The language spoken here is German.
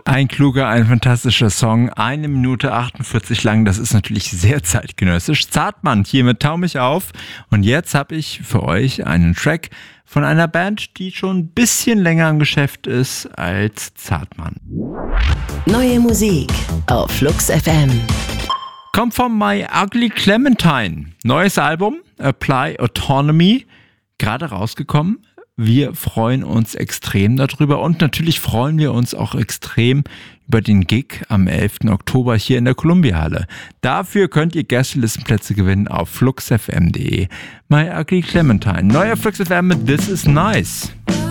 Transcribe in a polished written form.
Ein kluger, ein fantastischer Song, 1 Minute 48 lang, das ist natürlich sehr zeitgenössisch. Zartmann hier mit Tau mich auf und jetzt habe ich für euch einen Track von einer Band, die schon ein bisschen länger im Geschäft ist als Zartmann. Neue Musik auf Flux FM. Kommt von My Ugly Clementine. Neues Album, Apply Autonomy, gerade rausgekommen. Wir freuen uns extrem darüber und natürlich freuen wir uns auch extrem über den Gig am 11. Oktober hier in der Columbia-Halle. Dafür könnt ihr Gästelistenplätze gewinnen auf fluxfm.de. My Ugly Clementine. Neuer Flux FM mit This Is Nice.